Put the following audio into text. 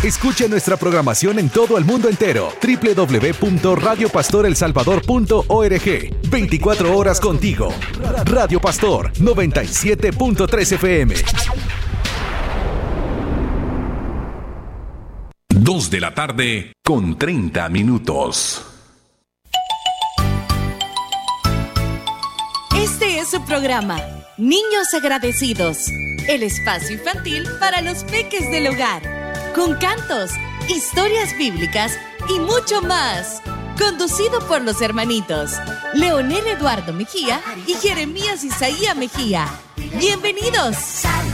Escuche nuestra programación en todo el mundo entero. www.radiopastorelsalvador.org. 24 horas contigo. Radio Pastor 97.3 FM. 2 de la tarde con 30 minutos. Este es su programa, Niños Agradecidos, el espacio infantil para los peques del hogar, con cantos, historias bíblicas y mucho más, conducido por los hermanitos Leonel Eduardo Mejía y Jeremías Isaía Mejía. ¡Bienvenidos!